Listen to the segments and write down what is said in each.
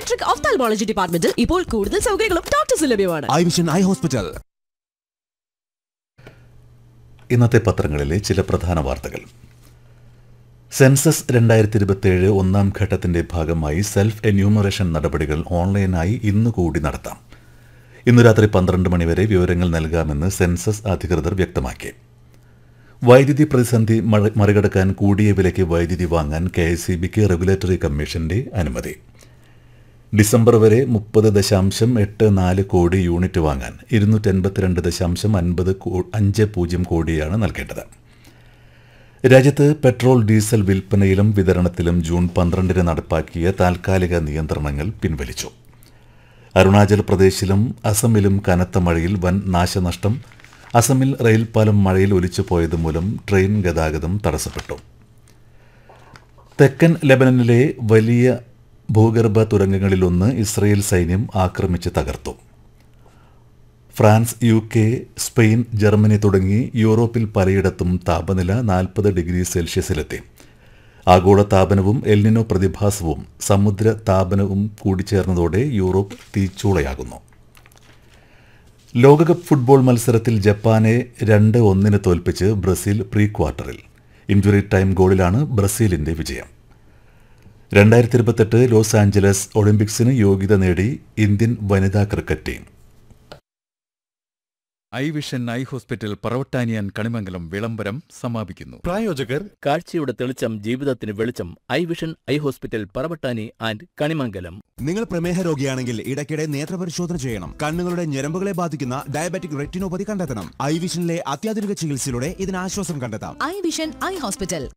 Paediatric ophthalmology ഡിപ്പാർട്ട്മെന്റിൽ ഇപ്പോൾ കൂടുതൽ സൗകര്യങ്ങളും ഡോക്ടേഴ്സ് ലഭ്യമാണ്. I vision eye hospital. ഇന്നത്തെ പത്രങ്ങളിലെ ചില പ്രധാന വാർത്തകൾ. സെൻസസ് 2027 ഒന്നാം ഘട്ടത്തിന്റെ ഭാഗമായി സെൽഫ് എന്യൂമറേഷൻ നടപടികൾ ഓൺലൈനായി ഇന്നുകൂടി നടത്താം. ഇന്നു രാത്രി 12 മണിവരെ വിവരങ്ങൾ നൽകാമെന്ന് സെൻസസ് അധികൃതർ വ്യക്തമാക്കി. വൈദ്യുതി പ്രതിസന്ധി മറികടക്കാൻ കൂടിയ വിലയ്ക്ക് വൈദ്യുതി വാങ്ങാൻ KSEBക്ക് റെഗുലേറ്ററി കമ്മീഷന്റെ അനുമതി. ഡിസംബർ വരെ 30.84 കോടി യൂണിറ്റ് വാങ്ങാൻ 282.50 കോടിയാണ് നൽകേണ്ടത്. രാജ്യത്ത് പെട്രോൾ ഡീസൽ വിൽപ്പനയിലും വിതരണത്തിലും ജൂൺ 12 നടപ്പാക്കിയ താൽക്കാലിക നിയന്ത്രണങ്ങൾ പിൻവലിച്ചു. അരുണാചൽ പ്രദേശിലും അസമിലും കനത്ത മഴയിൽ വൻ നാശനഷ്ടം. അസമിൽ റെയിൽപാലം മഴയിൽ ഒലിച്ചുപോയത് മൂലം ട്രെയിൻ ഗതാഗതം തടസ്സപ്പെട്ടു. തെക്കൻ ലെബനനിലെ വലിയ ഭൂഗർഭ തുരങ്കങ്ങളിലൊന്ന് ഇസ്രയേൽ സൈന്യം ആക്രമിച്ച് തകർത്തു. ഫ്രാൻസ്, UK, സ്പെയിൻ, ജർമ്മനി തുടങ്ങി യൂറോപ്പിൽ പലയിടത്തും താപനില 40 ഡിഗ്രി സെൽഷ്യസിലെത്തി. ആഗോള താപനവും എൽനിനോ പ്രതിഭാസവും സമുദ്ര താപനവും കൂടിച്ചേർന്നതോടെ യൂറോപ്പ് തീച്ചൂളയാകുന്നു. ലോകകപ്പ് ഫുട്ബോൾ മത്സരത്തിൽ ജപ്പാനെ 2-1 തോൽപ്പിച്ച് ബ്രസീൽ പ്രീ ക്വാർട്ടറിൽ. ഇഞ്ചുറി ടൈം ഗോളിലാണ് ബ്രസീലിന്റെ വിജയം. 2028 ലോസ് ആഞ്ചലസ് ഒളിമ്പിക്സിന് യോഗ്യത നേടി ഇന്ത്യൻ വനിതാ cricket team. I vision eye hospital പറവട്ടാനിയാൻ Kanimangalam വിളംബരം സമാപിക്കുന്നു. പ്രായോജകർ കാഴ്ചയുടെ തെളിച്ചം ജീവിതത്തിന് വെളിച്ചം. I vision eye hospital Paravattani and Kanimangalam. നിങ്ങൾ പ്രമേഹ രോഗിയാണെങ്കിൽ ഇടയ്ക്കിടെ നേത്രപരിശോധന ചെയ്യണം. കണ്ണുകളുടെ ഞരമ്പുകളെ ബാധിക്കുന്ന ഡയബറ്റിക് റെറ്റിനോപ്പതി കണ്ടെത്തണം. ഐ വിഷനിലെ അത്യാധുനിക ചികിത്സയിലൂടെ ഇതിന് ആശ്വാസം കണ്ടെത്താം. I vision eye hospital.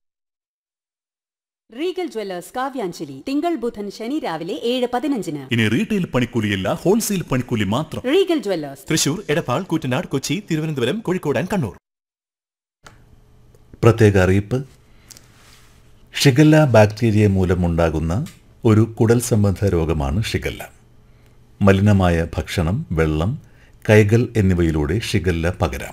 Regal Jewellers Kavyanjali തിങ്കൾ ബുധൻ ശനി രാവിലെ 7:15. ഇനി റീറ്റെയിൽ പണിക്കൂലിയല്ല, ഹോൾസെയിൽ പണിക്കൂലി മാത്രം. Regal Jewellers Thrissur, Edappal, Koottanad, Kochi, Thiruvananthapuram, Kozhikode and Kannur. പ്രത്യേക അറിയിപ്പ്. ഷിഗല്ല ബാക്ടീരിയ മൂലമുണ്ടാകുന്ന ഒരു കുടൽ സംബന്ധ രോഗമാണ് ഷിഗല്ല. മലിനമായ ഭക്ഷണം, വെള്ളം, കൈകൾ എന്നിവയിലൂടെ ഷിഗല്ല പകരാം.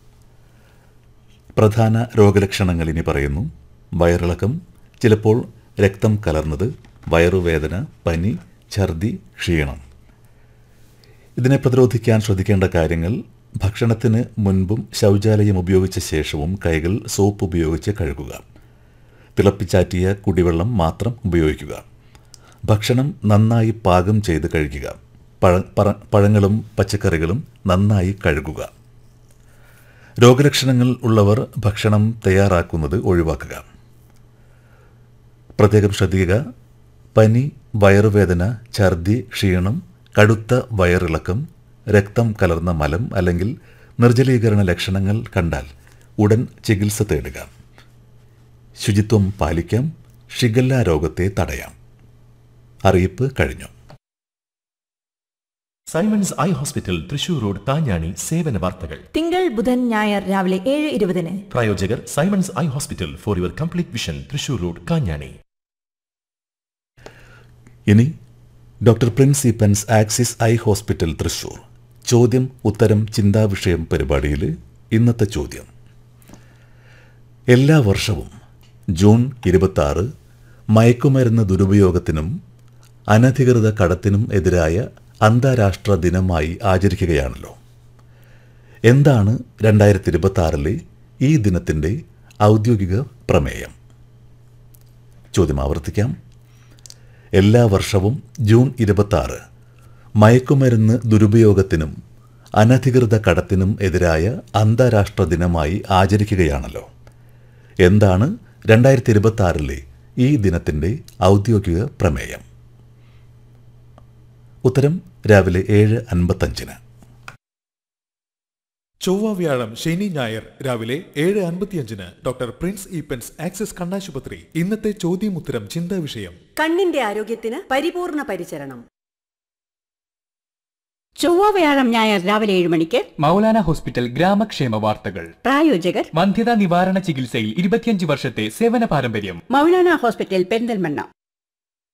പ്രധാന രോഗലക്ഷണങ്ങൾ ഇനി പറയുന്നു. വയറിളക്കം, ചിലപ്പോൾ രക്തം കലർന്നത്, വയറുവേദന, പനി, ഛർദി, ക്ഷീണം. ഇതിനെ പ്രതിരോധിക്കാൻ ശ്രദ്ധിക്കേണ്ട കാര്യങ്ങൾ: ഭക്ഷണത്തിന് മുൻപും ശൗചാലയം ഉപയോഗിച്ച ശേഷവും കൈകൾ സോപ്പ് ഉപയോഗിച്ച് കഴുകുക. തിളപ്പിച്ചാറ്റിയ കുടിവെള്ളം മാത്രം ഉപയോഗിക്കുക. ഭക്ഷണം നന്നായി പാകം ചെയ്ത് കഴിക്കുക. പഴങ്ങളും പച്ചക്കറികളും നന്നായി കഴുകുക. രോഗലക്ഷണങ്ങൾ ഉള്ളവർ ഭക്ഷണം തയ്യാറാക്കുന്നത് ഒഴിവാക്കുക. പ്രത്യേകം ശ്രദ്ധിക്കുക: പനി, വയറുവേദന, ഛർദി, ക്ഷീണം, കടുത്ത വയറിളക്കം, രക്തം കലർന്ന മലം അല്ലെങ്കിൽ നിർജ്ജലീകരണ ലക്ഷണങ്ങൾ കണ്ടാൽ ഉടൻ ചികിത്സ തേടുക. ശുചിത്വം പാലിക്കാം. ഷിഗല്ല രോഗത്തെ തടയാം. അറിയിപ്പ് കഴിഞ്ഞു. Symons eye hospital, Thrissur road, താഞ്ഞാണി. സേവന വാർത്തകൾ തിങ്കൾ ബുധൻ ഞായർ രാവിലെ 7:20. പ്രായോജകർ Symons eye hospital, for your complete vision, Thrissur road, Kanjani. ഇനി doctor Prince Eappen's axis eye hospital Thrissur ചോദ്യം ഉത്തരം ചിന്താവിഷയം പരിപാടിയിൽ ഇന്നത്തെ ചോദ്യം: എല്ലാ വർഷവും ജൂൺ 26 മയക്കുമരുന്ന് ദുരുപയോഗത്തിനും അനധികൃത കടത്തിനും എതിരായ അന്താരാഷ്ട്ര ദിനമായി ആചരിക്കുകയാണല്ലോ. എന്താണ് 2026 ഈ ദിനത്തിൻ്റെ ഔദ്യോഗിക പ്രമേയം? ചോദ്യം ആവർത്തിക്കാം. എല്ലാ വർഷവും ജൂൺ 26 മയക്കുമരുന്ന് ദുരുപയോഗത്തിനും അനധികൃത കടത്തിനും എതിരായ അന്താരാഷ്ട്ര ദിനമായി ആചരിക്കുകയാണല്ലോ. എന്താണ് 2026 ഈ ദിനത്തിൻ്റെ ഔദ്യോഗിക പ്രമേയം? ഉത്തരം രാവിലെ 7:55. ചൊവ്വ, വ്യാഴം, ശനി, ഞായർ രാവിലെ 7:55 ഡോക്ടർ പ്രിൻസ് ഈപ്പൻസ് ആക്സിസ് കണ്ണാശുപത്രി. ഇന്നത്തെ ചോദ്യം ഉത്തരം ചിന്താ വിഷയം: കണ്ണിന്റെ ആരോഗ്യത്തിന് പരിപൂർണ പരിചരണം. ചൊവ്വ, വ്യാഴം, ഞായർ രാവിലെ 7 മണിക്ക് മൗലാന ഹോസ്പിറ്റൽ ഗ്രാമക്ഷേമ വാർത്തകൾ. പ്രായോജകർ വന്ധ്യതാ നിവാരണ ചികിത്സയിൽ 25 വർഷത്തെ സേവന പാരമ്പര്യം. മൗലാന ഹോസ്പിറ്റൽ, പെരിന്തൽമണ്ണ.